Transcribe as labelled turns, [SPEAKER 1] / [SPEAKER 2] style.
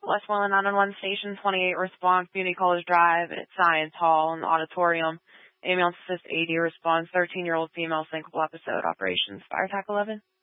[SPEAKER 1] Westmoreland 911 Station 28 response, Community College Drive at Science Hall in the auditorium. Ambulance assist AD response, 13-year-old female syncopal episode, operations, fire attack 11.